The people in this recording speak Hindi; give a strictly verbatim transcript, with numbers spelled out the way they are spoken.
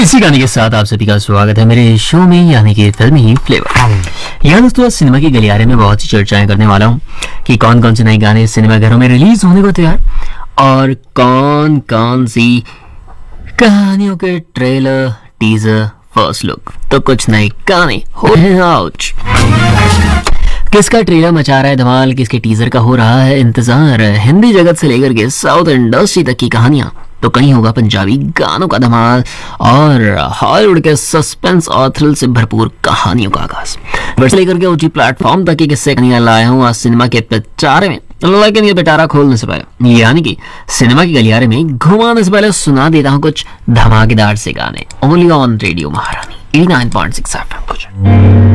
इसी गाने के साथ आप सभी का स्वागत है मेरे शो में यानी कि फिल्मी फ्लेवर। यहाँ दोस्तों आज सिनेमा की गलियारे में बहुत सी चर्चाएं करने वाला हूँ कि कौन कौन से नए गाने सिनेमा घरों में रिलीज होने को तैयार और कौन कौन सी कहानियों के ट्रेलर, टीजर, फर्स्ट लुक, तो कुछ नए गाने हो रहे हैं आउच। किसका ट्रेलर मचा रहा है धमाल, किसके टीजर का हो रहा है इंतजार। हिंदी जगत से लेकर के साउथ इंडस्ट्री तक की कहानियां, तो कहीं होगा पंजाबी गानों का धमाल और हॉलीवुड के सस्पेंस और थ्रिल से भरपूर कहानियों का आगाज। बस लेकर के ओटी प्लेटफॉर्म तक की किस्से कहानियां लाया हूँ आज सिनेमा के पिटारे में। लेकिन ये पिटारा खोलने से पहले यानी कि सिनेमा के गलियारे में घुमाने से पहले सुना देता हूँ कुछ धमाकेदार से गाने। ओनली ऑन रेडियो महारानी eighty nine point six F M कुछ